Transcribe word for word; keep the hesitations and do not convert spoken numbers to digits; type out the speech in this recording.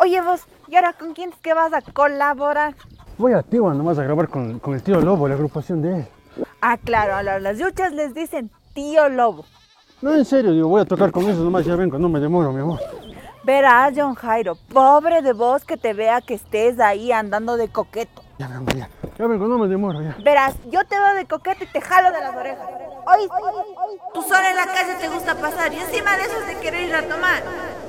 Oye vos, ¿y ahora con quién es que vas a colaborar? Voy a Tigua nomás a grabar con, con el tío Lobo, la agrupación de él. Ah, claro, a las yuchas les dicen tío Lobo. No, en serio, digo, voy a tocar con eso nomás, ya vengo, no me demoro, mi amor. Verás, John Jairo, pobre de vos que te vea que estés ahí andando de coqueto. Ya vengo, ya. Ya vengo, no me demoro, ya. Verás, yo te veo de coqueto y te jalo de las orejas. Hoy, tú solo en la calle te gusta pasar y encima de eso es de querer ir a tomar.